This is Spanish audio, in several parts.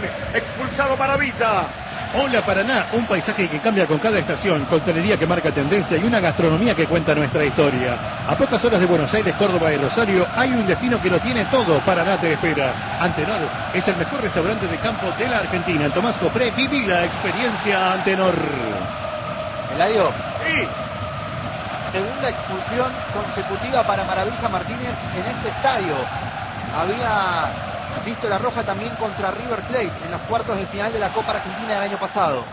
Expulsado Maravilla. Hola Paraná, un paisaje que cambia con cada estación, coctelería que marca tendencia y una gastronomía que cuenta nuestra historia. A pocas horas de Buenos Aires, Córdoba y Rosario hay un destino que lo tiene todo. Paraná te espera. Antenor es el mejor restaurante de campo de la Argentina. En Tomás Copré, viví la experiencia Antenor. Eladio. Sí. Segunda expulsión consecutiva para Maravilla Martínez en este estadio. Había visto la roja también contra River Plate en los cuartos de final de la Copa Argentina del año pasado.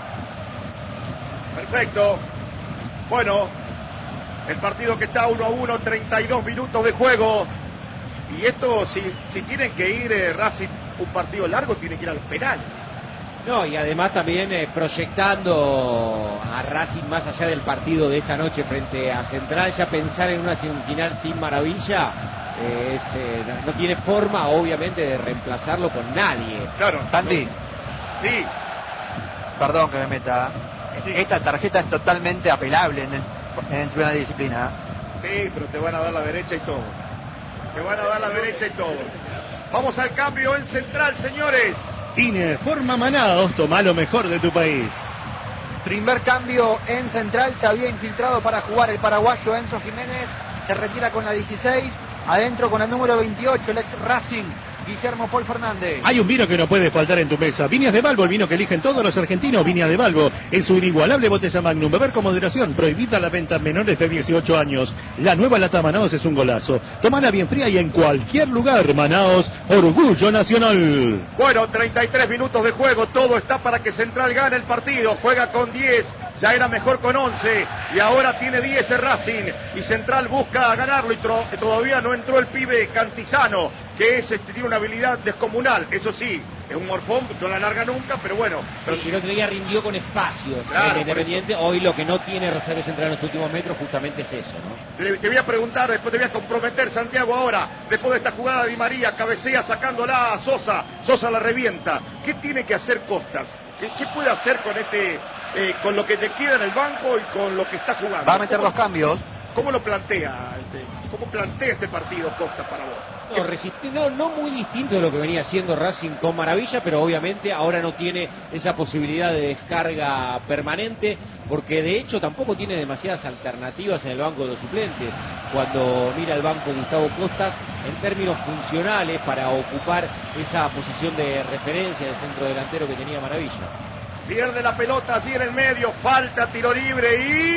Perfecto. Bueno, el partido que está 1-1, 32 minutos de juego. Y esto, si tienen que ir Racing un partido largo, tiene que ir a los penales. No, y además también proyectando a Racing más allá del partido de esta noche frente a Central, ya pensar en una semifinal sin Maravilla no tiene forma, obviamente, de reemplazarlo con nadie. Claro. Santi. No. Sí. Perdón que me meta. Sí. Esta tarjeta es totalmente apelable en primera disciplina. Sí, pero te van a dar la derecha y todo. Te van a dar la derecha y todo. Vamos al cambio en Central, señores. INE, forma Manaos, toma lo mejor de tu país. Primer cambio en Central, se había infiltrado para jugar el paraguayo Enzo Jiménez, se retira con la 16, adentro con el número 28, el ex Racing, Guillermo Paul Fernández. Hay un vino que no puede faltar en tu mesa. Viñas de Balbo, el vino que eligen todos los argentinos. Viñas de Balbo, en su inigualable botella Magnum. Beber con moderación, prohibida la venta a menores de 18 años. La nueva lata Manaos es un golazo. Tómala bien fría y en cualquier lugar. Manaos, orgullo nacional. Bueno, 33 minutos de juego, todo está para que Central gane el partido. Juega con 10, ya era mejor con 11 y ahora tiene 10 el Racing. Y Central busca ganarlo y todavía no entró el pibe Cantizano, que tiene una habilidad descomunal. Eso sí, es un morfón, no la larga nunca, pero bueno. Sí, el otro día rindió con espacios. Claro, en Independiente. Hoy lo que no tiene Rosario Central en los últimos metros justamente es eso, ¿no? Te voy a preguntar, después te voy a comprometer, Santiago, ahora, después de esta jugada de Di María, cabecea sacándola a Sosa, Sosa la revienta. ¿Qué tiene que hacer Costas? ¿Qué puede hacer con con lo que te queda en el banco y con lo que está jugando? Va a meter dos cambios. ¿Cómo lo plantea? ¿Cómo plantea este partido Costas para vos? No muy distinto de lo que venía haciendo Racing con Maravilla, pero obviamente ahora no tiene esa posibilidad de descarga permanente, porque de hecho tampoco tiene demasiadas alternativas en el banco de los suplentes. Cuando mira el banco Gustavo Costas, en términos funcionales, para ocupar esa posición de referencia de centro delantero que tenía Maravilla. Pierde la pelota así en el medio, falta, tiro libre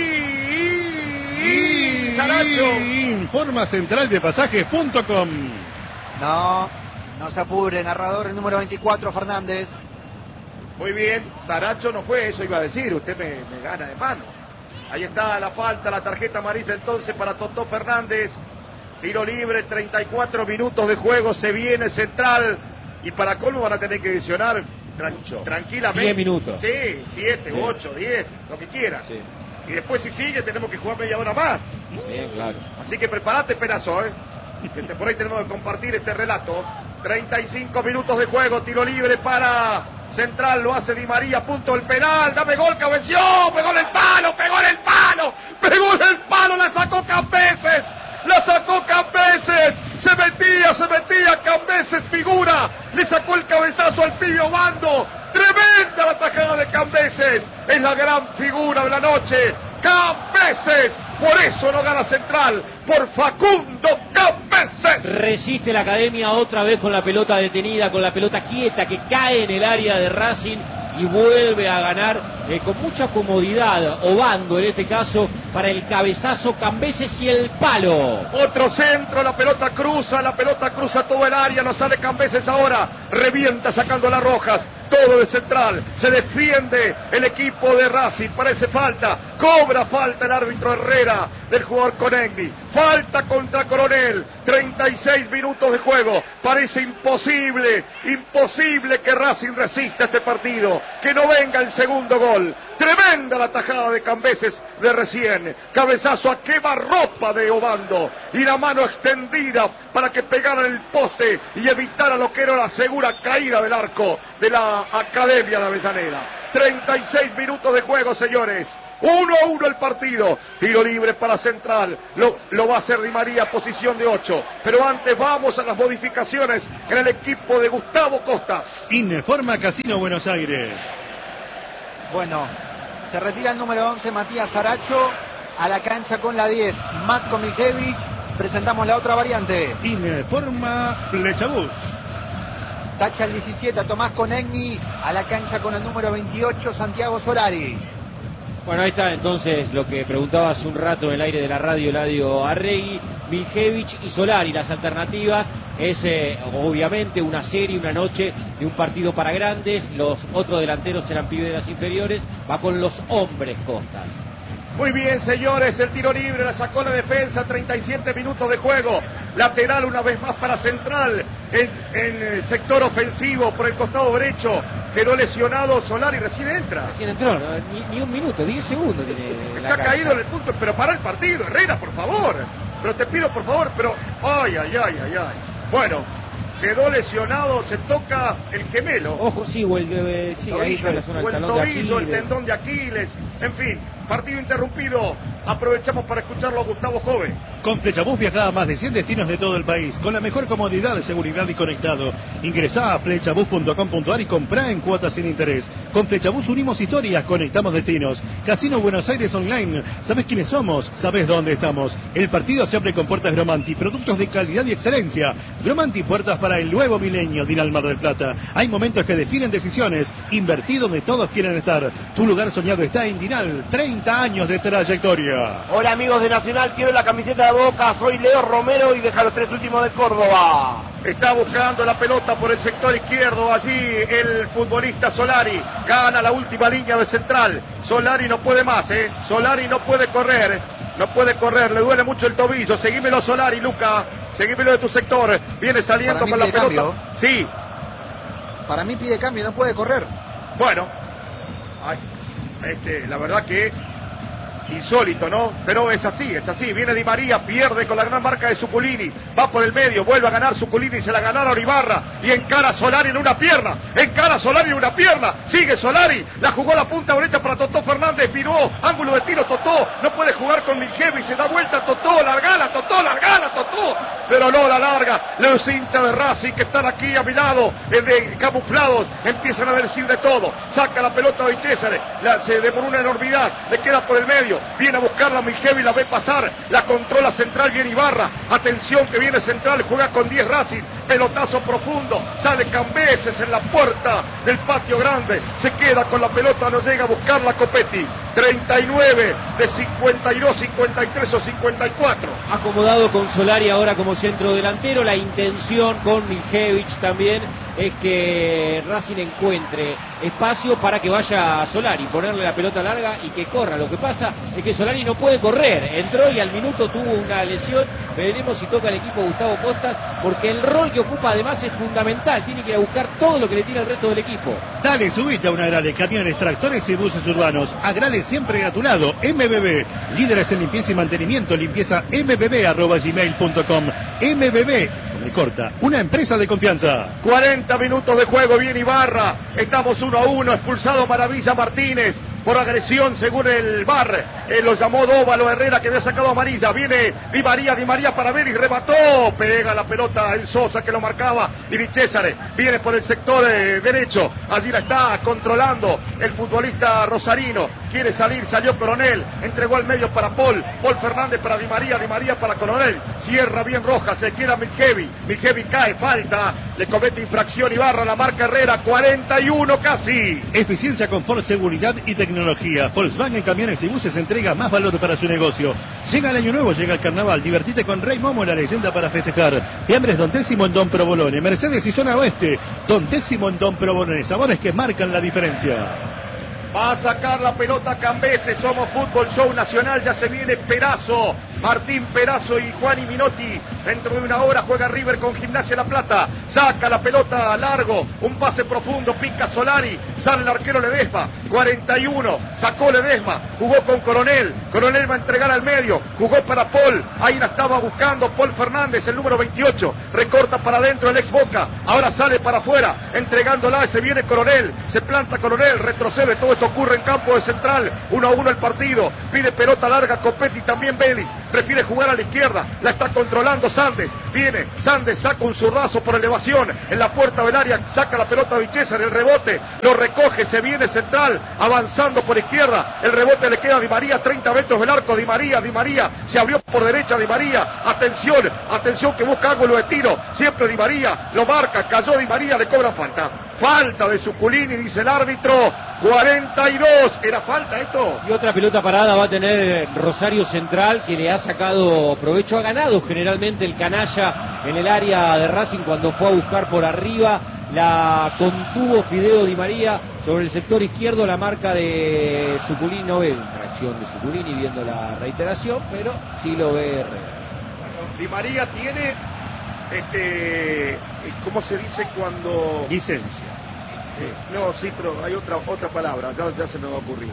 y Saracho. Informa central de pasajes.com. No se apure, narrador el número 24, Fernández. Muy bien, Saracho no fue, eso iba a decir, usted me gana de mano. Ahí está la falta, la tarjeta amarilla entonces para Totó Fernández. Tiro libre, 34 minutos de juego, se viene Central. Y para colmo van a tener que adicionar tranquilamente 10 minutos. Sí, 7, 8, 10, lo que quieran. Sí. Y después si sigue tenemos que jugar media hora más. Bien, claro. Así que prepárate, Perazo, que por ahí tenemos que compartir este relato. 35 minutos de juego, tiro libre para Central, lo hace Di María, punto el penal, dame gol, cabeció, pegó en el palo, la sacó Cambeses, se metía, Cambeses figura, le sacó el cabezazo al pibe Obando, tremenda la tajada de Cambeses, es la gran figura de la noche, Cambeses, por eso no gana Central, por Facundo Cambeses. Resiste la academia otra vez con la pelota detenida, con la pelota quieta que cae en el área de Racing y vuelve a ganar con mucha comodidad, Obando en este caso, para el cabezazo, Cambeses y el palo. Otro centro, la pelota cruza todo el área, no sale Cambeses ahora, revienta sacando las rojas, todo de Central, se defiende el equipo de Racing, parece falta, cobra falta el árbitro Herrera del jugador Conegni, falta contra Coronel, 36 minutos de juego, parece imposible que Racing resista este partido, que no venga el segundo gol, tremenda la tajada de Cambeses de recién, cabezazo a quemarropa de Obando y la mano extendida para que pegara en el poste y evitara lo que era la segura caída del arco de la Academia de Avellaneda. 36 minutos de juego, señores. 1-1 el partido. Tiro libre para Central. Lo va a hacer Di María, posición de 8. Pero antes vamos a las modificaciones en el equipo de Gustavo Costas. Informa Casino Buenos Aires. Bueno, se retira el número 11, Matías Aracho. A la cancha con la 10, Matko Miljevic. Presentamos la otra variante. Informa Flechabús. Tacha el 17 a Tomás Conegni. A la cancha con el número 28, Santiago Solari. Bueno, ahí está entonces lo que preguntaba hace un rato en el aire de la radio Eladio Arregui. Miljevic y Solari, las alternativas. Es obviamente una serie, una noche de un partido para grandes. Los otros delanteros serán pibes de las inferiores. Va con los hombres Costas. Muy bien, señores, el tiro libre, la sacó la defensa, 37 minutos de juego. Lateral una vez más para Central, en el sector ofensivo por el costado derecho. Quedó lesionado Solari, recién entra. Recién entró, ¿no? ni un minuto, 10 segundos tiene. Está caído en el punto, pero para el partido, Herrera, por favor. Pero te pido, por favor, pero... Ay. Bueno, quedó lesionado, se toca el gemelo. Ojo, sí, o el, sí, ahí está la zona del talón de Aquiles. El tendón de Aquiles, en fin, partido interrumpido. Aprovechamos para escucharlo a Gustavo Jove. Con Flechabús viaja a más de 100 destinos de todo el país, con la mejor comodidad de seguridad y conectado. Ingresá a flechabús.com.ar y comprá en cuotas sin interés. Con Flechabús unimos historias, conectamos destinos. Casino Buenos Aires Online. ¿Sabés quiénes somos? ¿Sabés dónde estamos? El partido se abre con puertas Gromanti, productos de calidad y excelencia. Gromanti, puertas para el nuevo milenio, dirá el Mar del Plata. Hay momentos que definen decisiones. Invertí donde todos quieren estar. Tu lugar soñado está en Dinal. 30 años de trayectoria. Hola amigos de Nacional, quiero la camiseta de Boca, soy Leo Romero y deja los 3 últimos de Córdoba. Está buscando la pelota por el sector izquierdo, allí el futbolista Solari, gana la última línea de Central. Solari no puede más, Solari no puede correr, le duele mucho el tobillo. Seguímelo Solari, Luca, seguímelo de tu sector, viene saliendo con la pelota. Cambio. Sí. Para mí pide cambio, no puede correr. Bueno, la verdad que insólito, ¿no? Pero es así. Viene Di María, pierde con la gran marca de Zuculini, va por el medio, vuelve a ganar Zuculini, se la ganaron Ibarra y encara Solari en una pierna. Sigue Solari, la jugó la punta derecha para Totó Fernández, viró, ángulo de tiro Totó, no puede jugar con Miljevic, se da vuelta Totó, largala Totó, pero no la larga. Los hinchas de Racing que están aquí a mi lado, de camuflados, empiezan a decir de todo. Saca la pelota de César, se demoró una enormidad, le queda por el medio. Viene a buscarla Miljevic, la ve pasar, la controla Central, viene Ibarra, atención que viene Central, juega con 10 Racing, pelotazo profundo, sale Cambeses en la puerta del patio grande, se queda con la pelota, no llega a buscarla Copetti. 39 de 52, 53 o 54. Acomodado con Solari ahora como centro delantero, la intención con Miljevic también es que Racing encuentre espacio para que vaya Solari, ponerle la pelota larga y que corra. Lo que pasa es que Solari no puede correr, entró y al minuto tuvo una lesión. Veremos si toca el equipo Gustavo Costas, porque el rol que ocupa además es fundamental, tiene que ir a buscar todo lo que le tira el resto del equipo. Dale, subite a una Agrale, camiones, tractores y buses urbanos. Agrale siempre a tu lado. MBB, líderes en limpieza y mantenimiento, limpieza mbb@gmail.com. MBB, me corta, una empresa de confianza. 40 minutos de juego, viene Ibarra, estamos 1-1, expulsado Maravilla Martínez por agresión según el VAR, lo llamó Dóvalo Herrera que había sacado amarilla. Viene Di María para ver y remató, pega la pelota en Sosa que lo marcaba, y Di César viene por el sector derecho, allí la está controlando el futbolista rosarino, quiere salir, salió Coronel, entregó al medio para Paul Fernández para Di María para Coronel, cierra bien Rojas, se queda Miljevic cae, falta, le comete infracción Ibarra, la marca Herrera, 41 casi. Eficiencia, confort, seguridad y tecnología. Volkswagen Camiones y Buses entrega más valor para su negocio. Llega el año nuevo, llega el carnaval, divertite con Rey Momo, la leyenda para festejar. Fiambres Don Décimo en Don Provolone, Mercedes y Zona Oeste, Don Décimo en Don Provolone, sabores que marcan la diferencia. Va a sacar la pelota Cambeses, Somos Fútbol Show Nacional, ya se viene Perazo, Martín Perazo y Juan Minotti. Dentro de una hora juega River con Gimnasia La Plata, saca la pelota largo, un pase profundo, pica Solari, sale el arquero Ledesma, 41, sacó Ledesma, jugó con Coronel va a entregar al medio, jugó para Paul, ahí la estaba buscando Paul Fernández, el número 28, recorta para adentro el ex Boca, ahora sale para afuera, entregándola, se viene Coronel, se planta Coronel, retrocede, todo esto ocurre en campo de Central, 1-1 el partido, pide pelota larga Copetti, también Vélez, prefiere jugar a la izquierda, la está controlando Sandes, viene, Sandes saca un zurdazo por elevación, en la puerta del área, saca la pelota Vichesa en el rebote, lo recoge, se viene Central, avanzando por izquierda, el rebote le queda a Di María, 30 metros del arco, Di María, se abrió por derecha Di María, atención que busca ángulo de tiro, siempre Di María, lo marca, cayó Di María, le cobran falta de Zuculini, dice el árbitro, 42, ¿era falta esto? Y otra pelota parada va a tener Rosario Central, que le ha sacado provecho, ha ganado generalmente el canalla en el área de Racing cuando fue a buscar por arriba, la contuvo Fideo Di María sobre el sector izquierdo, la marca de Zuculini, no ve infracción de Zuculini viendo la reiteración, pero sí lo ve Herrera. Di María tiene, ¿cómo se dice cuando...? Licencia. Sí. No, sí, pero hay otra palabra, ya se me va a ocurrir.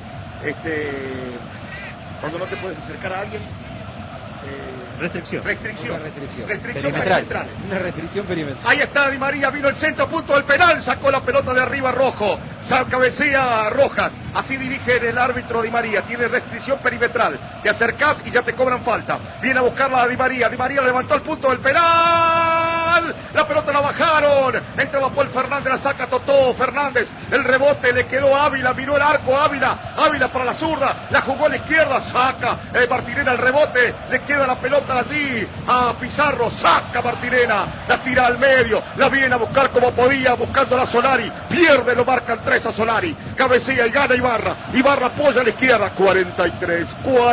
Cuando no te puedes acercar a alguien... Restricción perimetral. Una restricción perimetral. Ahí está Di María, vino el centro, punto del penal, sacó la pelota de arriba Rojo, cabecea Rojas, así dirige el árbitro Di María, tiene restricción perimetral, te acercás y ya te cobran falta, viene a buscarla a Di María levantó el punto del penal, la pelota la bajaron, entraba Paul Fernández, la saca Totó Fernández, el rebote le quedó a Ávila, miró el arco Ávila para la zurda, la jugó a la izquierda, saca Martirena el rebote, le queda la pelota allí a Pizarro, saca Martirena, la tira al medio, la viene a buscar como podía, buscando a Solari, pierde, lo marcan 3 a Solari, cabecea y gana Ibarra apoya a la izquierda, 43,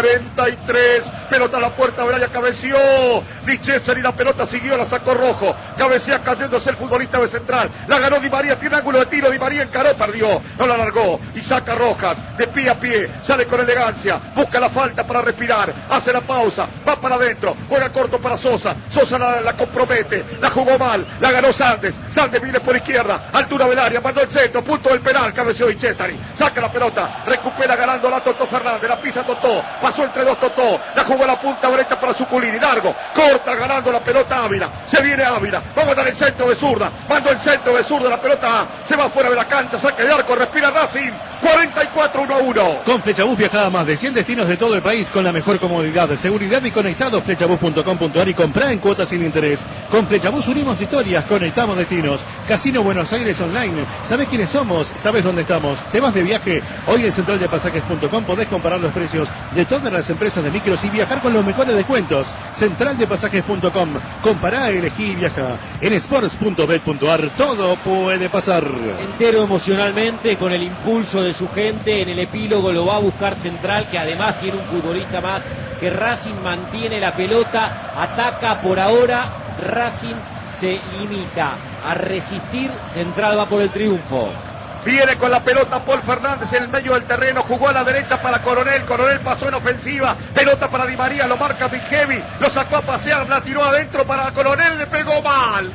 pelota a la puerta, Braya cabeció, Di Cesar y la pelota siguió, la sacó Rojo, cabecea cayéndose el futbolista de Central, la ganó Di María, tiene ángulo de tiro, Di María encaró, perdió, no la largó, y saca Rojas, de pie a pie, sale con elegancia, busca la falta para respirar, hace la pausa, va para adentro, juega corto para Sosa la compromete, la jugó mal, la ganó Sandes viene por izquierda, altura del área, mandó el centro, punto del penal, cabeció Di Cesari, saca la pelota, recupera ganando la Totó Fernández, la pisa Totó, pasó entre dos Totó, la jugó a la punta derecha para Zuculini, largo, corta ganando la pelota Ávila, se viene Ávila, vamos a dar el centro de zurda, mandó el centro de zurda, la pelota se va fuera de la cancha, saque de arco, respira Racing, 44-1-1. Con Flechabús viaja a más de 100 destinos de todo el país con la mejor comodidad, seguridad y conectados. Flechabús.com.ar y comprá en cuotas sin interés. Con Flechabús unimos historias, conectamos destinos. Casino Buenos Aires Online. ¿Sabés quiénes somos? ¿Sabés dónde estamos? ¿Te vas de viaje? Hoy en centraldepasajes.com podés comparar los precios de todas las empresas de micros y viajar con los mejores descuentos. Centraldepasajes.com. Compará, elegí y viaja. En sports.bet.ar todo puede pasar. Entero emocionalmente, con el impulso de su gente, en el epílogo lo va a buscar Central, que además tiene un futbolista más, que Racing mantiene la pelota, ataca por ahora, Racing se limita a resistir, Central va por el triunfo. Viene con la pelota Paul Fernández en el medio del terreno, jugó a la derecha para Coronel pasó en ofensiva, pelota para Di María, lo marca Vighevi, lo sacó a pasear, la tiró adentro para Coronel, le pegó mal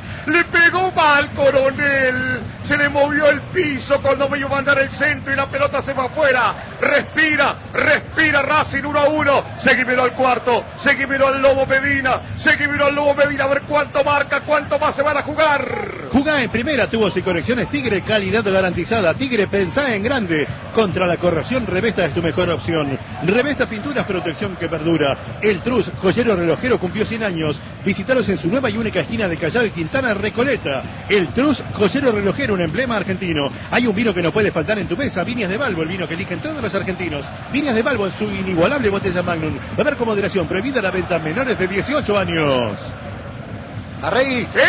Coronel, se le movió el piso cuando me iba a mandar el centro y la pelota se va afuera, respira Racing 1-1, seguímelo al cuarto, seguímelo al Lobo Medina, a ver cuánto marca, cuánto más se van a jugar. Jugá en primera, tubos y conexiones Tigre, calidad garantizada. Tigre, pensá en grande. Contra la corrosión, Revesta es tu mejor opción. Revesta Pinturas, protección que perdura. El Trus, joyero relojero, cumplió 100 años. Visitaros en su nueva y única esquina de Callao y Quintana, Recoleta. El Trus, joyero relojero, un emblema argentino. Hay un vino que no puede faltar en tu mesa. Viñas de Balbo, el vino que eligen todos los argentinos. Viñas de Balbo en su inigualable botella Magnum. Beber con moderación, prohibida la venta a menores de 18 años. Arregui. Sí.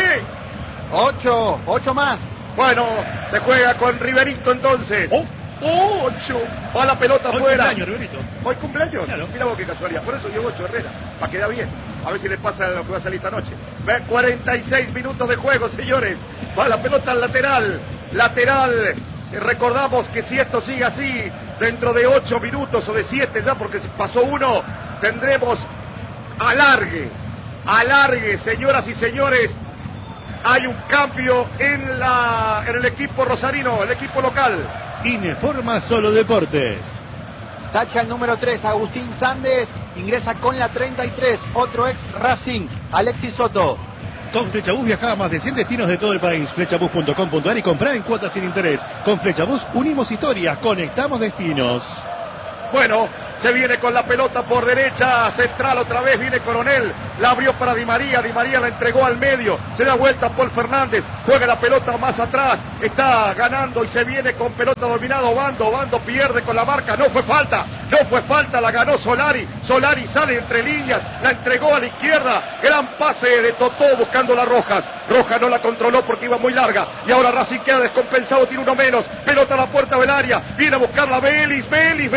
8 más. Bueno, se juega con Riverito entonces. 8. Va la pelota afuera. Hoy cumpleaños. Claro. Mira vos qué casualidad. Por eso digo 8 Herrera. Para quedar bien. A ver si les pasa lo que va a salir esta noche. 46 minutos de juego, señores. Va la pelota al lateral. Recordamos que si esto sigue así, dentro de 8 minutos o de 7 ya, porque si pasó uno, tendremos alargue, señoras y señores. Hay un cambio en el equipo rosarino, el equipo local. Ineforma Solo Deportes. Tacha el número 3, Agustín Sandes, ingresa con la 33, otro ex Racing, Alexis Soto. Con Flechabús viaja a más de 100 destinos de todo el país. Flechabús.com.ar y comprá en cuotas sin interés. Con Flechabús unimos historias, conectamos destinos. Bueno, se viene con la pelota por derecha, central otra vez, viene Coronel, la abrió para Di María la entregó al medio, se da vuelta Paul Fernández, juega la pelota más atrás, está ganando y se viene con pelota dominada, Obando pierde con la marca, no fue falta, la ganó Solari sale entre líneas, la entregó a la izquierda, gran pase de Totó buscando las Rojas no la controló porque iba muy larga, y ahora Racing queda descompensado, tiene uno menos, pelota a la puerta del área, viene a buscarla Vélez,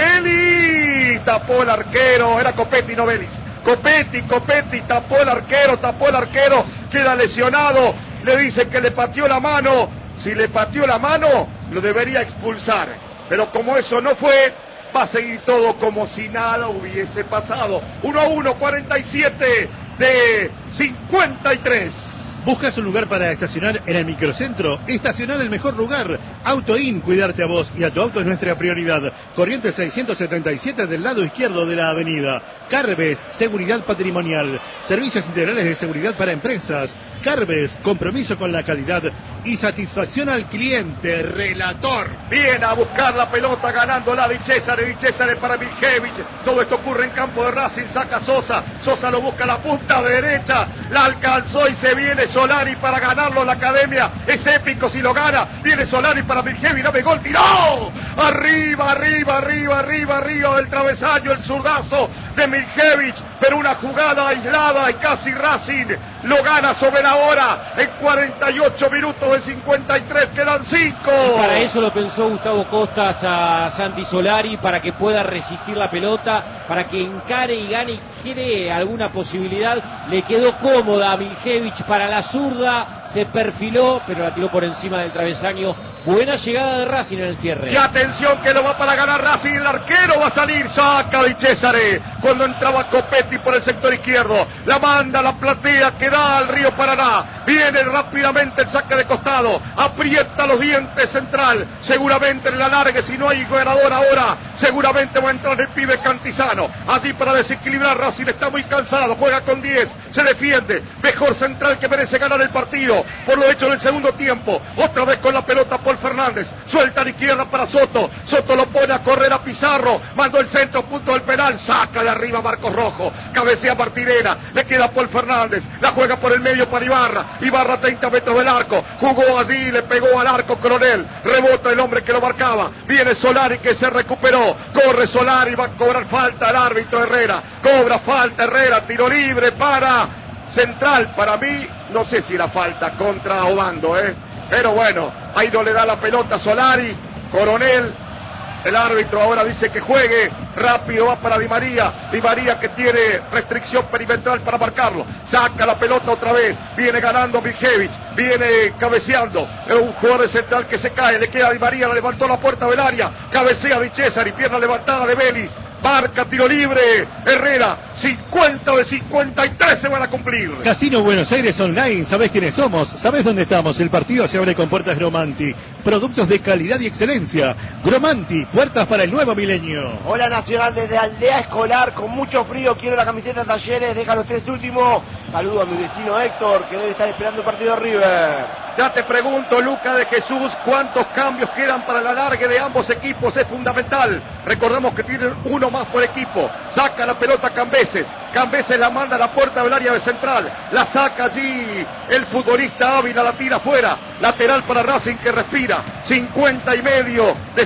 tapó el arquero, era Copetti, no Vélez. Copetti, tapó el arquero, queda lesionado, le dice que le pateó la mano, si le pateó la mano, lo debería expulsar, pero como eso no fue, va a seguir todo como si nada hubiese pasado. 1-1, 47 de 53. ¿Buscas un lugar para estacionar en el microcentro? Estacionar el mejor lugar. AutoIn, cuidarte a vos y a tu auto es nuestra prioridad. Corrientes 677 del lado izquierdo de la avenida. Carves, seguridad patrimonial. Servicios integrales de seguridad para empresas. Carves, compromiso con la calidad y satisfacción al cliente. Relator. Viene a buscar la pelota ganándola Di Cesare para Miljevic. Todo esto ocurre en campo de Racing, saca Sosa lo busca a la punta de derecha, la alcanzó y se viene Solari para ganarlo en la academia, es épico si lo gana, viene Solari para Miljevic, dame gol, tiró, arriba del travesaño, el zurdazo de Miljevic, pero una jugada aislada y casi Racing lo gana sobre la hora en 48 minutos de 53, quedan 5. Para eso lo pensó Gustavo Costas a Santi Solari, para que pueda resistir la pelota, para que encare y gane y quiere alguna posibilidad. Le quedó cómoda a Miljevic para la zurda, se perfiló, pero la tiró por encima del travesaño. Buena llegada de Racing en el cierre. Y atención que lo va para ganar Racing, el arquero va a salir, saca Di Cesare, cuando entraba Copetti por el sector izquierdo, la manda, la platea, que da al Río Paraná, viene rápidamente el saque de costado, aprieta los dientes central, seguramente en la largue, si no hay ganador ahora, seguramente va a entrar el pibe Cantizano, así para desequilibrar. Racing está muy cansado, juega con 10, se defiende, mejor central que merece ganar el partido, por lo hecho en el segundo tiempo, otra vez con la pelota Paul Fernández, suelta a la izquierda para Soto lo pone a correr a Pizarro, mandó el centro, punto del penal, saca de arriba Marcos Rojo, cabecea Martinera, le queda Paul Fernández, la juega por el medio para Ibarra 30 metros del arco, jugó allí, le pegó al arco Coronel, rebota el hombre que lo marcaba, viene Solari que se recuperó, corre Solari, va a cobrar falta el árbitro Herrera, cobra falta Herrera, tiro libre para Central, para mí, no sé si era falta contra Obando, pero bueno, ahí no le da la pelota Solari, Coronel. El árbitro ahora dice que juegue, rápido va para Di María que tiene restricción perimetral para marcarlo, saca la pelota otra vez, viene ganando Miljevic, viene cabeceando, es un jugador de Central que se cae, le queda a Di María, la levantó la puerta del área, cabecea Di Cesare, pierna levantada de Vélez, marca tiro libre, Herrera, 50 de 53 se van a cumplir. Casino Buenos Aires Online, ¿sabés quiénes somos? ¿Sabés dónde estamos? El partido se abre con puertas Gromanti, productos de calidad y excelencia. Gromanti, puertas para el nuevo milenio. Hola Nacional desde Aldea Escolar, con mucho frío, quiero la camiseta de Talleres, deja los 3 últimos. Saludo a mi vecino Héctor, que debe estar esperando el partido de River. Ya te pregunto, Luca de Jesús, ¿cuántos cambios quedan para el alargue de ambos equipos? Es fundamental. Recordemos que tienen uno más por equipo. Saca la pelota Cambeses la manda a la puerta del área de Central. La saca allí el futbolista Ávila, la tira afuera. Lateral para Racing que respira. 50 y medio de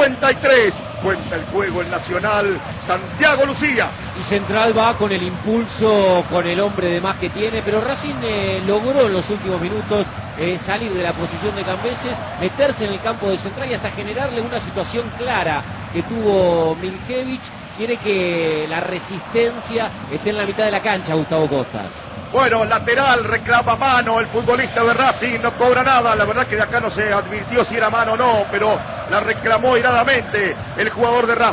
53. Cuenta el juego el Nacional, Santiago Lucía. Y Central va con el impulso, con el hombre de más que tiene, pero Racing logró en los últimos minutos salir de la posición de Cambeses, meterse en el campo de Central y hasta generarle una situación clara que tuvo Miljevic. Quiere que la resistencia esté en la mitad de la cancha, Gustavo Costas. Bueno, lateral, reclama mano el futbolista de Racing, no cobra nada, la verdad que de acá no se advirtió si era mano o no, pero la reclamó iradamente el jugador de Racing.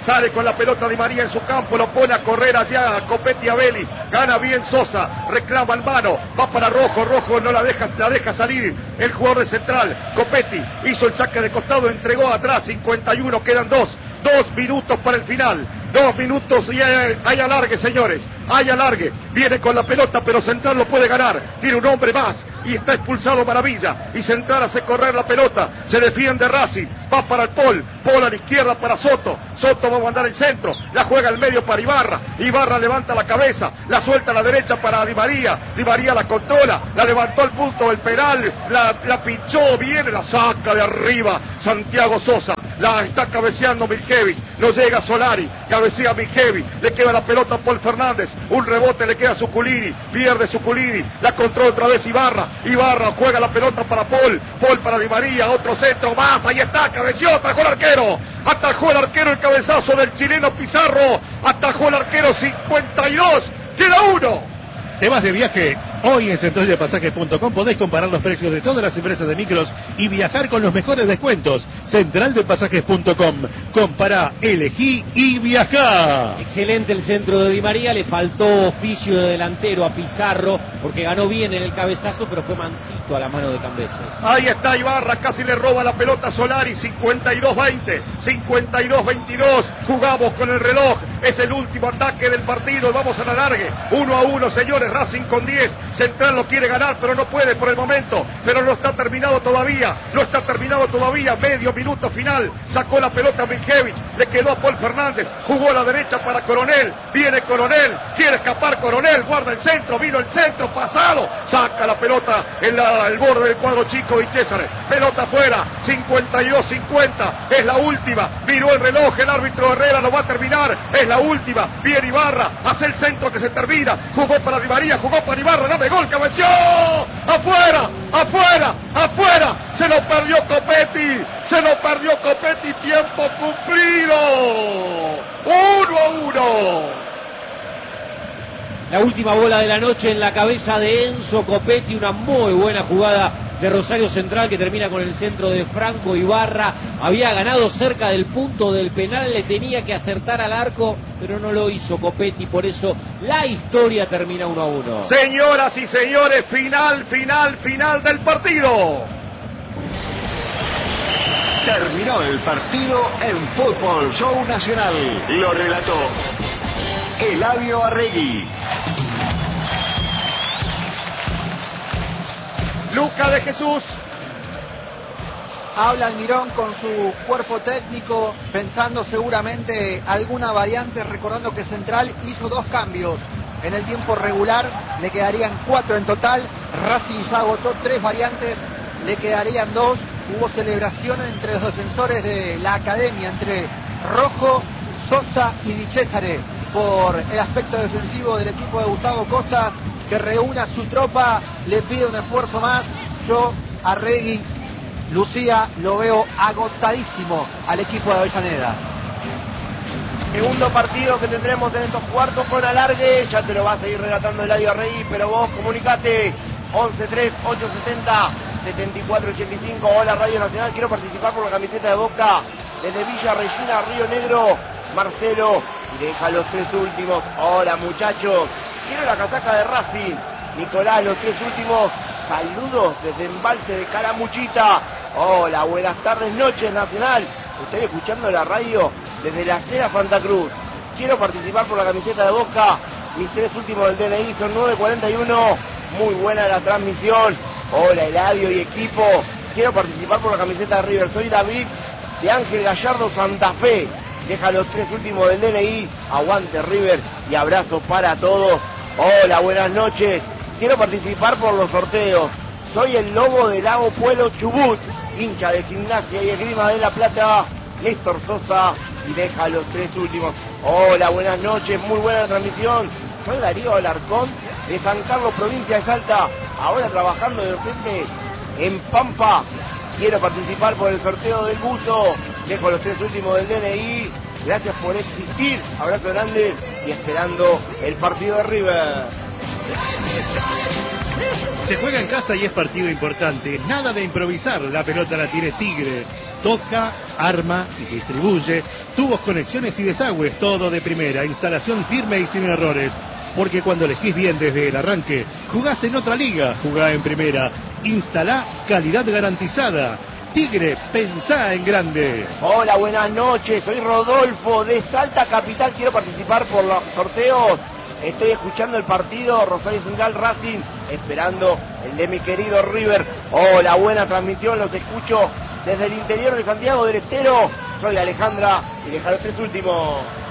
Sale con la pelota Di María en su campo, lo pone a correr hacia Copetti a Vélez. Gana bien Sosa, reclama en mano, va para Rojo, Rojo no la deja salir el jugador de Central. Copetti hizo el saque de costado, entregó atrás, 51, quedan 2 minutos para el final. 2 minutos y hay alargue, señores. Hay alargue. Viene con la pelota, pero Central lo puede ganar. Tiene un hombre más y está expulsado Maravilla. Y Central hace correr la pelota. Se defiende Racing. Va para el Paul a la izquierda para Soto. Soto va a mandar el centro. La juega al medio para Ibarra. Ibarra levanta la cabeza. La suelta a la derecha para Di María. Di María la controla. La levantó al punto del penal. La pinchó. Viene, la saca de arriba Santiago Sosa. La está cabeceando Miljevic, no llega Solari, cabecea Miljevic, le queda la pelota a Paul Fernández, un rebote le queda a Zuculini, pierde Zuculini, la controla otra vez Ibarra juega la pelota para Paul para Di María, otro centro más, ahí está, cabeció, atajó el arquero el cabezazo del chileno Pizarro, atajó el arquero 52, queda 1. ¿Te vas de viaje? Hoy en centraldepasajes.com podés comparar los precios de todas las empresas de micros y viajar con los mejores descuentos. Centraldepasajes.com. Compará, elegí y viajá. Excelente el centro de Di María, le faltó oficio de delantero a Pizarro porque ganó bien en el cabezazo, pero fue mansito a la mano de Cambeses. Ahí está Ibarra, casi le roba la pelota a Solari, 52-20, 52-22, jugamos con el reloj, es el último ataque del partido, vamos a la largue, 1-1, señores, Racing con 10, Central lo quiere ganar, pero no puede por el momento, pero no está terminado todavía, medio minuto final, sacó la pelota a Miljevic, le quedó a Paul Fernández, jugó a la derecha para Coronel, viene Coronel, quiere escapar Coronel, guarda el centro, vino el centro, pasado, saca la pelota en el borde del cuadro chico y César, pelota afuera, 52-50, es la última, miró el reloj, el árbitro Herrera lo va a terminar, es la última, viene Ibarra, hace el centro que se termina, jugó para Di María, jugó para Ibarra, dame gol, cabeció, afuera, se lo perdió Copetti, tiempo cumplido, 1-1. La última bola de la noche en la cabeza de Enzo Copetti, una muy buena jugada de Rosario Central que termina con el centro de Franco Ibarra. Había ganado cerca del punto del penal, le tenía que acertar al arco, pero no lo hizo Copetti, por eso la historia termina 1-1. Señoras y señores, final del partido. Terminó el partido en Fútbol Show Nacional. Lo relató Eladio Arregui. Luca de Jesús. Habla Almirón con su cuerpo técnico, pensando seguramente alguna variante, recordando que Central hizo 2 cambios. En el tiempo regular le quedarían 4 en total. Racing ya agotó 3 variantes, le quedarían 2. Hubo celebración entre los defensores de la academia, entre Rojo, Sosa y Di Cesare, por el aspecto defensivo del equipo de Gustavo Costas, que reúna su tropa, le pide un esfuerzo más. Yo, Arregui, Lucía, lo veo agotadísimo al equipo de Avellaneda. Segundo partido que tendremos en estos cuartos con alargue, ya te lo va a seguir relatando Eladio Arregui, pero vos comunicate 11-3-870-7485. Hola Radio Nacional, quiero participar por la camiseta de Boca desde Villa Regina, Río Negro, Marcelo, y deja los 3 últimos. Hola muchachos, quiero la casaca de Racing, Nicolás, los 3 últimos. Saludos desde Embalse de Calamuchita. Hola, buenas tardes, noches Nacional. Estoy escuchando la radio desde la Cera Santa Cruz. Quiero participar por la camiseta de Boca. Mis 3 últimos del DNI son 941. Muy buena la transmisión. Hola Eladio y equipo. Quiero participar por la camiseta de River. Soy David de Ángel Gallardo Santa Fe. Deja los 3 últimos del DNI. Aguante River y abrazo para todos. Hola, buenas noches. Quiero participar por los sorteos. Soy el Lobo de Lago Pueblo Chubut, hincha de Gimnasia y Esgrima de La Plata, Néstor Sosa, y deja los 3 últimos. Hola, buenas noches, muy buena la transmisión. Soy Darío Alarcón de San Carlos, provincia de Salta, ahora trabajando de docente en Pampa. Quiero participar por el sorteo del buzo. Dejo los 3 últimos del DNI. Gracias por existir. Abrazo grande y esperando el partido de River. Se juega en casa y es partido importante. Nada de improvisar. La pelota la tiene Tigre. Toca, arma y distribuye. Tubos, conexiones y desagües. Todo de primera. Instalación firme y sin errores. Porque cuando elegís bien desde el arranque, jugás en otra liga. Jugá en primera. Instalá calidad garantizada. Tigre, pensá en grande. Hola, buenas noches. Soy Rodolfo de Salta Capital. Quiero participar por los sorteos. Estoy escuchando el partido Rosario Central Racing, esperando el de mi querido River. Hola, buena transmisión, los escucho desde el interior de Santiago del Estero. Soy Alejandra y deja los 3 últimos.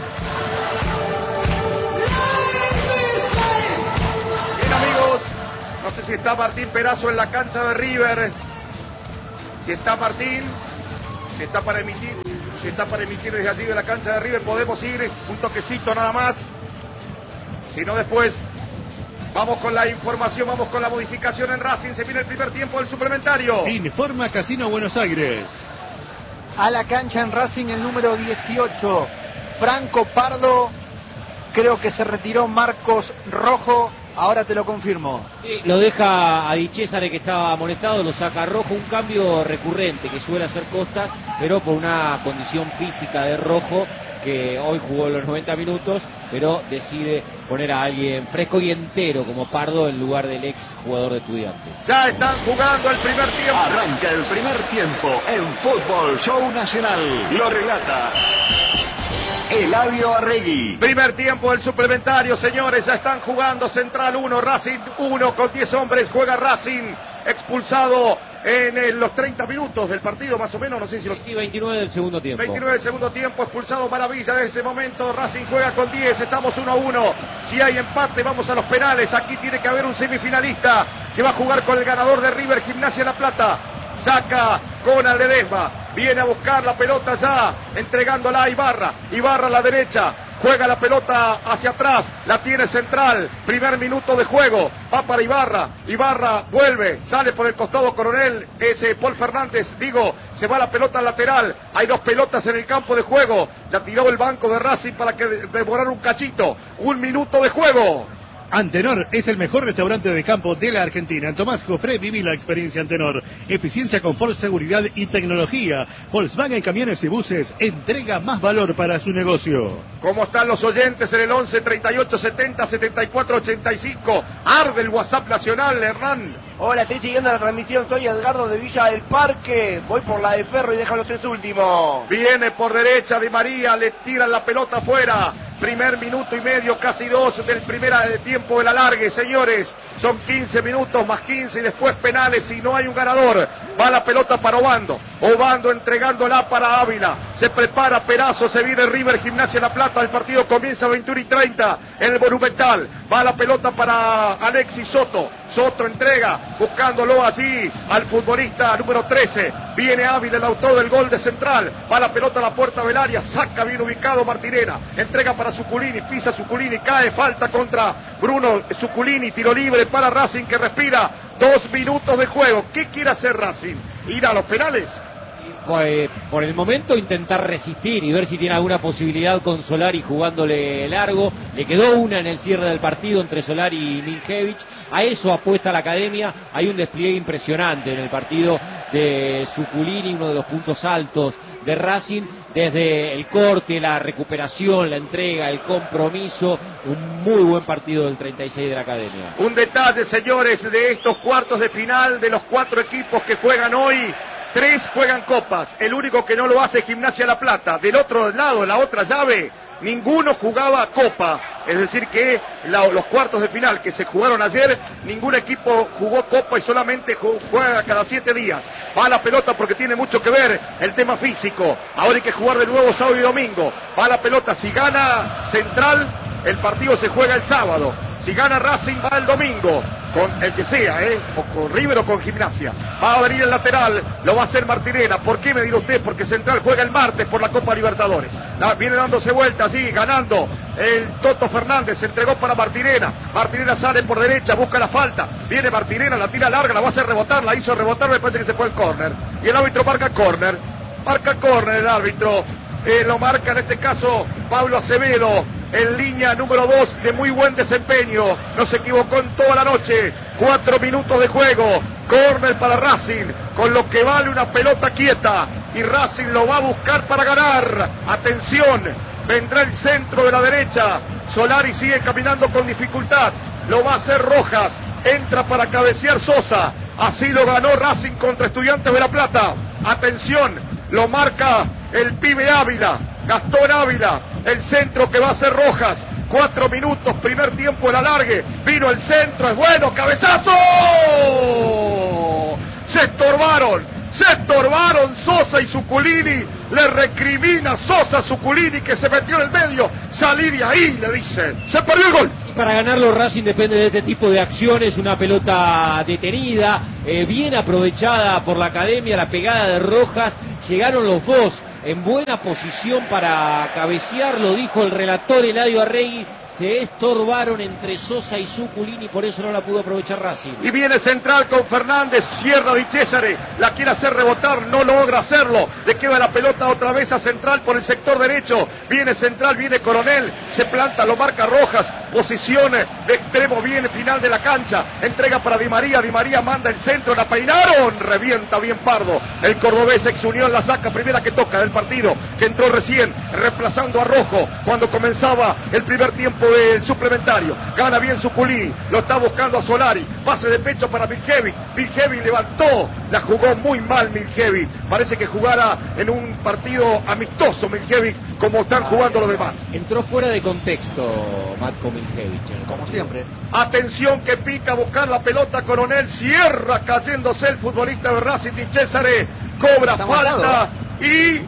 Bien, amigos, no sé si está Martín Perazo en la cancha de River. Si está Martín, si está para emitir desde allí de la cancha de River, podemos ir un toquecito nada más. Si no, después vamos con la información, vamos con la modificación en Racing. Se viene el primer tiempo del suplementario. Informa Casino Buenos Aires. A la cancha en Racing el número 18, Franco Pardo. Creo que se retiró Marcos Rojo. Ahora te lo confirmo. Sí, lo deja a Di Cesare, que estaba amonestado, lo saca Rojo. Un cambio recurrente que suele hacer Costas, pero por una condición física de Rojo, que hoy jugó los 90 minutos, pero decide poner a alguien fresco y entero como Pardo en lugar del ex jugador de Estudiantes. Ya están jugando el primer tiempo. Arranca el primer tiempo en Fútbol Show Nacional. Lo relata Eladio Arregui. Primer tiempo del suplementario, señores. Ya están jugando. Central 1, Racing 1 con 10 hombres. Juega Racing. Expulsado en los 30 minutos del partido, más o menos. No sé si Sí, 29 del segundo tiempo. 29 del segundo tiempo, expulsado Maravilla. De ese momento Racing juega con 10, estamos 1-1. Si hay empate, vamos a los penales. Aquí tiene que haber un semifinalista que va a jugar con el ganador de River, Gimnasia La Plata. Saca con Ledesma, viene a buscar la pelota ya, entregándola a Ibarra. Ibarra a la derecha, juega la pelota hacia atrás, la tiene Central. Primer minuto de juego, va para Ibarra. Ibarra vuelve, sale por el costado Coronel, ese Paul Fernández, se va la pelota al lateral. Hay 2 pelotas en el campo de juego. La tiró el banco de Racing para que devorara un cachito. 1 minuto de juego. Antenor es el mejor restaurante de campo de la Argentina. En Tomás Jofré viví la experiencia Antenor. Eficiencia, confort, seguridad y tecnología. Volkswagen Camiones y Buses entrega más valor para su negocio. ¿Cómo están los oyentes en el 11 38 70 74 85? Arde el WhatsApp nacional, Hernán. Hola, estoy siguiendo la transmisión, soy Edgardo de Villa del Parque. Voy por la de Ferro y deja los 3 últimos. Viene por derecha Di María, le tiran la pelota afuera. Primer minuto y medio, casi 2 del primer tiempo del alargue, señores. Son 15 minutos más 15 y después penales y no hay un ganador. Va la pelota para Obando. Obando entregándola para Ávila. Se prepara Perazo, se viene River, Gimnasia La Plata. El partido comienza a 21:30 en el Monumental. Va la pelota para Alexis Soto. Soto entrega, buscándolo allí al futbolista número 13. Viene Ávila, el autor del gol de Central. Va la pelota a la puerta del área. Saca bien ubicado Martirena. Entrega para Zuculini, pisa Zuculini, cae, falta contra Bruno Zuculini. Tiro libre para Racing que respira. 2 minutos de juego. ¿Qué quiere hacer Racing? ¿Ir a los penales? Pues, por el momento intentar resistir y ver si tiene alguna posibilidad con Solari jugándole largo. Le quedó una en el cierre del partido entre Solari y Miljevich. A eso apuesta la academia. Hay un despliegue impresionante en el partido de Zuculini, uno de los puntos altos de Racing, desde el corte, la recuperación, la entrega, el compromiso. Un muy buen partido del 36 de la academia. Un detalle, señores, de estos cuartos de final de los 4 equipos que juegan hoy. 3 juegan copas, el único que no lo hace es Gimnasia La Plata. Del otro lado, la otra llave, ninguno jugaba copa. Es decir que los cuartos de final que se jugaron ayer, ningún equipo jugó copa y solamente juega cada 7 días. Va la pelota porque tiene mucho que ver el tema físico. Ahora hay que jugar de nuevo sábado y domingo. Va la pelota, si gana Central, el partido se juega el sábado. Si gana Racing va el domingo, con el que sea, o con River o con Gimnasia. Va a venir el lateral, lo va a hacer Martirena. ¿Por qué me dirá usted? Porque Central juega el martes por la Copa Libertadores. Viene dándose vueltas, sí, ganando. El Toto Fernández se entregó para Martirena. Martirena sale por derecha, busca la falta. Viene Martirena, la tira larga, la va a hacer rebotar, la hizo rebotar, me parece que se fue el córner. Y el árbitro marca córner. Marca córner el árbitro. Lo marca en este caso Pablo Acevedo, en línea número 2 de muy buen desempeño. No se equivocó en toda la noche 4 minutos de juego. Córner para Racing, con lo que vale una pelota quieta. Y Racing lo va a buscar para ganar. Atención, vendrá el centro de la derecha. Solari sigue caminando con dificultad. Lo va a hacer Rojas. Entra para cabecear Sosa. Así lo ganó Racing contra Estudiantes de La Plata. Atención, lo marca el pibe Ávila. Gastón Ávila. El centro que va a hacer Rojas. 4 minutos, primer tiempo el alargue. Vino el centro, es bueno, cabezazo. Se estorbaron Sosa y Zuculini. Le recrimina Sosa a Zuculini que se metió en el medio. Salí de ahí, le dice. Se perdió el gol. Y para ganarlo Racing depende de este tipo de acciones. Una pelota detenida, bien aprovechada por la academia, la pegada de Rojas. Llegaron los dos en buena posición para cabecear, lo dijo el relator Eladio Arregui. Se estorbaron entre Sosa y Zuculini, por eso no la pudo aprovechar Racing. Y viene central con Fernández, cierra Di Cesare, la quiere hacer rebotar, no logra hacerlo. Le queda la pelota otra vez a central por el sector derecho. Viene central, viene Coronel, se planta, lo marca Rojas. Posición de extremo, viene final de la cancha. Entrega para Di María manda el centro, la peinaron. Revienta bien Pardo. El cordobés ex Unión la saca, primera que toca del partido, que entró recién, reemplazando a Rojo cuando comenzaba el primer tiempo del suplementario. Gana bien Zuculini, lo está buscando a Solari, pase de pecho para Miljevic. Miljevic levantó, la jugó muy mal Miljevic, parece que jugara en un partido amistoso Miljevic como están jugando los demás. Entró fuera de contexto Matko Miljevic, como siempre. Atención que pica a buscar la pelota Coronel, cierra cayéndose el futbolista de Racing Di Cesare, cobra falta y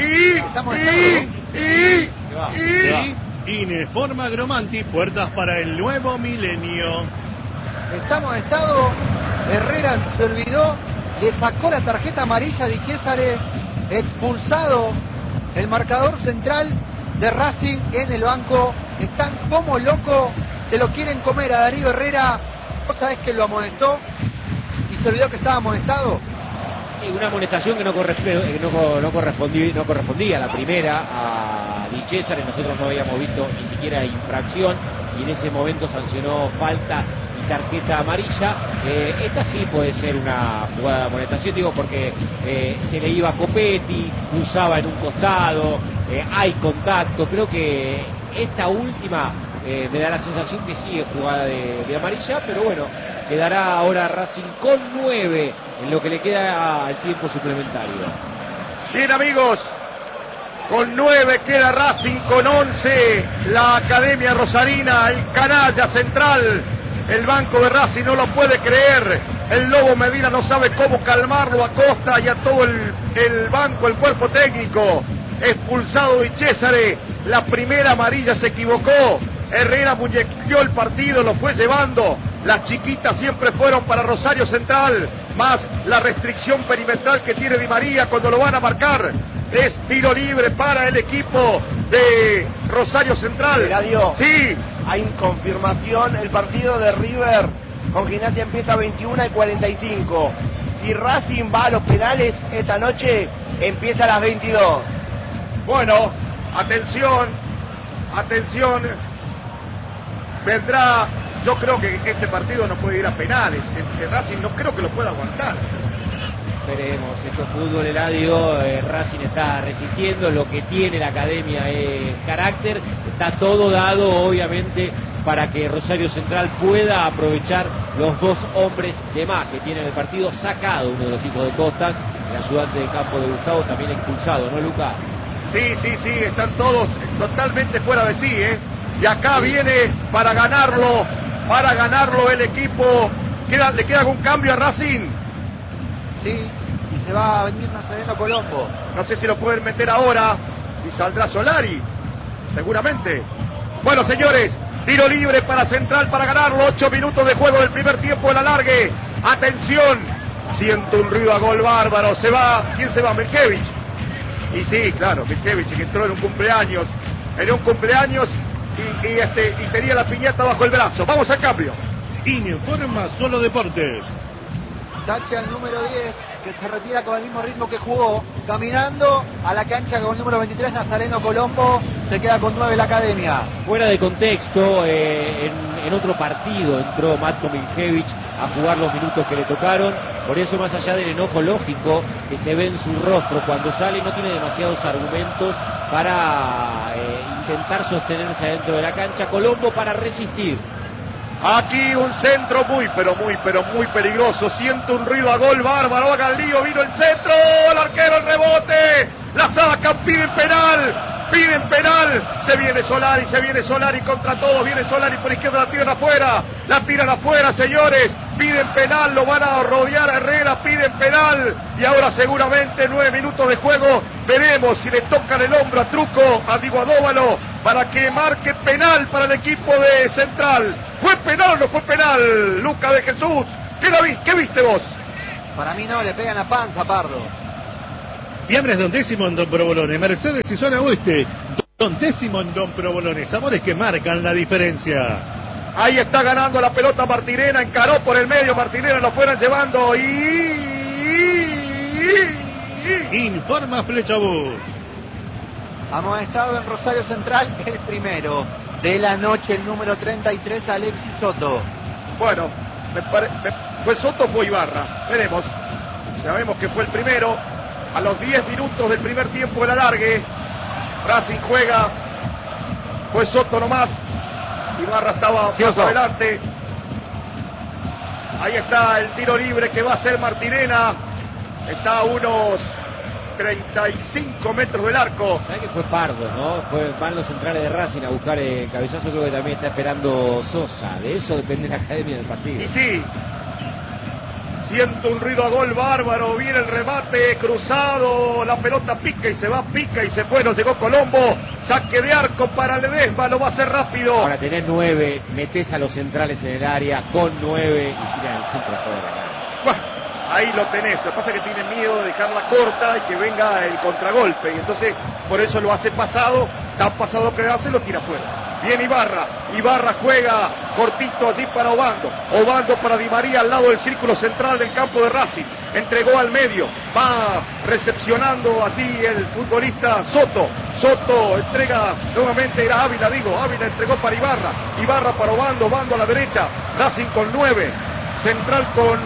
Ineforma Gromanti, puertas para el nuevo milenio. Estamos estado. Herrera se olvidó, le sacó la tarjeta amarilla a Di Cesare, expulsado el marcador central de Racing en el banco. Están como locos, se lo quieren comer a Darío Herrera. ¿Vos sabés que lo amonestó y se olvidó que estaba amonestado? Sí, una amonestación que no correspondía a la primera, a Di Cesare. Nosotros no habíamos visto ni siquiera infracción y en ese momento sancionó falta y tarjeta amarilla. Esta sí puede ser una jugada de amonestación, digo, porque se le iba a Copetti, cruzaba en un costado, hay contacto. Creo que esta última me da la sensación que sí es jugada de amarilla, pero bueno, quedará ahora Racing con 9 en lo que le queda al tiempo suplementario. Bien amigos, con 9 queda Racing, con 11 la Academia Rosarina, el canalla central. El banco de Racing no lo puede creer. El Lobo Medina no sabe cómo calmarlo a Costa y a todo el banco, el cuerpo técnico. Expulsado Di Cesare, la primera amarilla se equivocó. Herrera muñequeó el partido, lo fue llevando. Las chiquitas siempre fueron para Rosario Central, más la restricción perimetral que tiene Di María cuando lo van a marcar. Es tiro libre para el equipo de Rosario Central. Eladio, sí. Hay confirmación, el partido de River con Gimnasia empieza a 21:45. Si Racing va a los penales esta noche, empieza a las 22. Bueno, atención, vendrá, yo creo que este partido no puede ir a penales, el Racing no creo que lo pueda aguantar. Esperemos, esto es fútbol, Eladio. Racing está resistiendo, lo que tiene la academia es carácter, está todo dado obviamente para que Rosario Central pueda aprovechar los 2 hombres de más que tiene el partido. Sacado uno de los hijos de Costas, el ayudante de campo de Gustavo, también expulsado, ¿no, Luca? Sí, están todos totalmente fuera de sí, y acá viene para ganarlo el equipo. ¿Le queda algún cambio a Racing? Sí, y se va a venir Nazareno Colombo. No sé si lo pueden meter ahora y saldrá Solari, seguramente. Bueno, señores, tiro libre para Central para ganarlo. 8 minutos de juego del primer tiempo del alargue. Atención, siento un ruido a gol bárbaro. Se va, ¿quién se va? Miljevic. Y sí, claro, Miljevic, que entró en un cumpleaños y tenía la piñata bajo el brazo. Vamos al cambio. Informa Solo Deportes. Tacha el número 10, que se retira con el mismo ritmo que jugó, caminando a la cancha con el número 23, Nazareno Colombo, se queda con 9 la academia. Fuera de contexto, en otro partido entró Matko Miljevic a jugar los minutos que le tocaron. Por eso, más allá del enojo lógico que se ve en su rostro cuando sale, no tiene demasiados argumentos para intentar sostenerse adentro de la cancha. Colombo para resistir. Aquí un centro muy peligroso. Siento un ruido a gol bárbaro. Haga el lío, vino el centro. El arquero, el rebote. La sacan, piden penal. Se viene Solari contra todos. Viene Solari por izquierda, la tiran afuera, señores. Piden penal, lo van a rodear a Herrera. Piden penal. Y ahora seguramente 9 minutos de juego. Veremos si le tocan el hombro a Truco, a Dóvalo, para que marque penal para el equipo de Central. ¿Fue penal o no fue penal, Luca de Jesús? ¿Qué viste vos? Para mí no, le pegan la panza, Pardo. Fiambres Don Décimo en Don Provolone, Mercedes y Zona Oeste, Don Décimo en Don Provolone, sabores que marcan la diferencia. Ahí está ganando la pelota Martirena, encaró por el medio, Martirena lo fueran llevando Informa Flecha Bus. Hemos estado en Rosario Central, el primero de la noche, el número 33, Alexis Soto. Bueno, fue Soto o fue Ibarra, veremos. Sabemos que fue el primero. A los 10 minutos del primer tiempo del alargue, Racing juega. Fue Soto nomás. Ibarra estaba más adelante. Ahí está el tiro libre que va a hacer Martirena. Está a unos 35 metros del arco. ¿Sabes que fue Pardo, no? Van los centrales de Racing a buscar el cabezazo. Creo que también está esperando Sosa. De eso depende la academia del partido. Y sí. Siento un ruido a gol bárbaro, viene el remate cruzado, la pelota pica y se fue, no llegó Colombo, saque de arco para Ledesma, lo va a hacer rápido. Para tener 9, metés a los centrales en el área con 9 y tiran el centro todo la cancha. Bueno, ahí lo tenés, lo que pasa es que tiene miedo de dejarla corta y que venga el contragolpe, y entonces por eso lo hace pasado, tan pasado que hace, lo tira fuera. Bien Ibarra juega cortito allí para Obando para Di María al lado del círculo central del campo de Racing, entregó al medio, va recepcionando allí el futbolista Soto entrega nuevamente, era Ávila entregó para Ibarra para Obando a la derecha, Racing con 9, Central con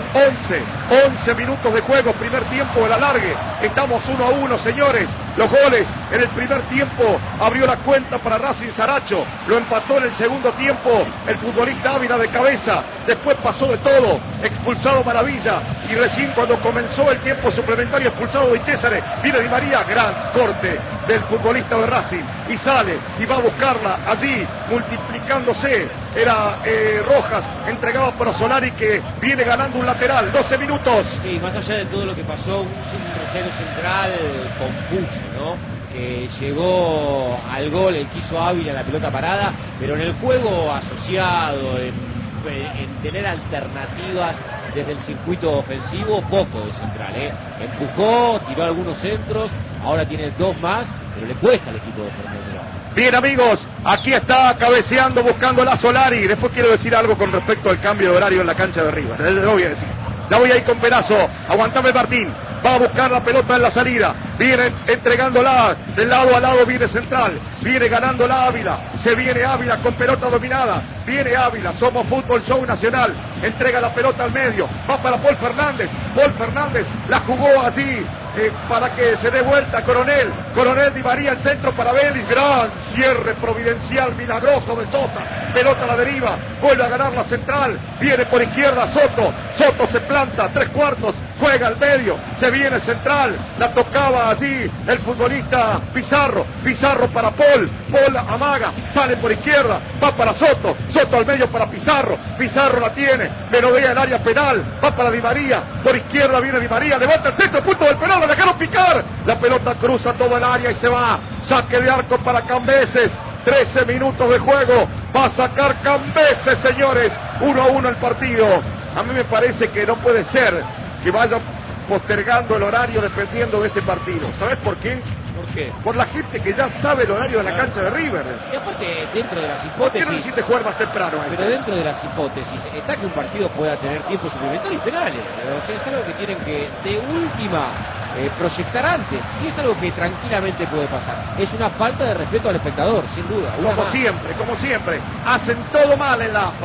11 minutos de juego, primer tiempo del alargue, estamos 1-1, señores. Los goles en el primer tiempo abrió la cuenta para Racing Saracho, lo empató en el segundo tiempo el futbolista Ávila de cabeza, después pasó de todo, expulsado Maravilla, y recién cuando comenzó el tiempo suplementario expulsado Di Cesare, viene Di María, gran corte del futbolista de Racing, y sale y va a buscarla allí, multiplicándose, era Rojas, entregaba para Solari que viene ganando un lateral, 12 minutos. Sí, más allá de todo lo que pasó, un Rosario Central confuso, ¿no? Que llegó al gol, el quiso Ávila, la pelota parada, pero en el juego asociado, en tener alternativas desde el circuito ofensivo, poco de Central, empujó, tiró algunos centros, ahora tiene 2 más, pero le cuesta al equipo de Fernando. Bien, amigos, aquí está cabeceando, buscando la Solari. Después quiero decir algo con respecto al cambio de horario en la cancha de River. Lo voy a decir. Ya voy ahí con Perazo. Aguantame, Martín. Va a buscar la pelota en la salida. Viene entregándola de lado a lado. Viene Central. Viene ganándola Ávila. Se viene Ávila con pelota dominada. Viene Ávila. Somos Fútbol Show Nacional. Entrega la pelota al medio. Va para Paul Fernández. Paul Fernández la jugó así. Para que se dé vuelta Coronel Di María, el centro para Vélez, gran cierre providencial milagroso de Sosa, pelota a la deriva, vuelve a ganar la Central, viene por izquierda Soto se planta, 3/4, juega al medio, se viene Central, la tocaba allí el futbolista Pizarro para Paul amaga, sale por izquierda, va para Soto al medio para Pizarro la tiene, melodea el área penal, va para Di María, por izquierda viene Di María, levanta el centro, punto del penal, la dejaron picar, la pelota cruza todo el área y se va, saque de arco para Cambeses, 13 minutos de juego, va a sacar Cambeses, señores, 1-1 el partido. A mí me parece que no puede ser que vaya postergando el horario dependiendo de este partido. ¿Sabes por qué? ¿Por qué? Por la gente que ya sabe el horario de la cancha de River. Y aparte, dentro de las ¿Por hipótesis... qué no necesitas jugar más temprano? Pero dentro de las hipótesis, está que un partido pueda tener tiempo suplementario y penales. O sea, es algo que tienen que, de última, proyectar antes. Sí, es algo que tranquilamente puede pasar. Es una falta de respeto al espectador, sin duda. Como siempre. Hacen todo mal en la AFA.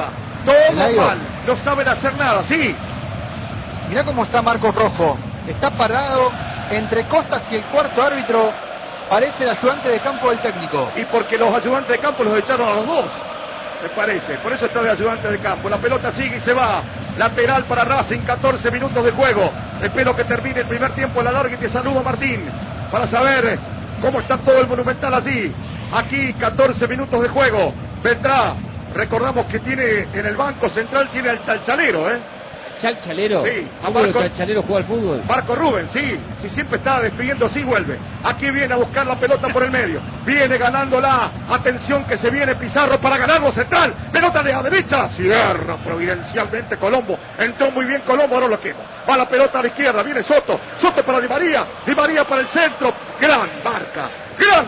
Todo Eladio, mal, no saben hacer nada, sí. mirá cómo está Marcos Rojo. Está parado entre Costas y el cuarto árbitro. Parece el ayudante de campo del técnico. Y porque los ayudantes de campo los echaron a los dos, me parece. Por eso está de ayudante de campo. La pelota sigue y se va. Lateral para Racing, 14 minutos de juego. Espero que termine el primer tiempo a la larga y te saludo, Martín, para saber cómo está todo el Monumental allí. Aquí, 14 minutos de juego. Vendrá. Recordamos que tiene en el banco central, tiene al Chalchalero, ¿Chalchalero? Sí, a ¿Uno de los Marco- Chalchaleros juega al fútbol? Marco Rubén, sí, siempre está despidiendo, sí vuelve. Aquí viene a buscar la pelota por el medio. Viene ganándola. Atención que se viene Pizarro para ganarlo central. Pelota de la derecha. Cierra providencialmente Colombo. Entró muy bien Colombo, ahora lo quemo. Va la pelota a la izquierda. Viene Soto. Soto para Di María. Di María para el centro. Gran marca. Gran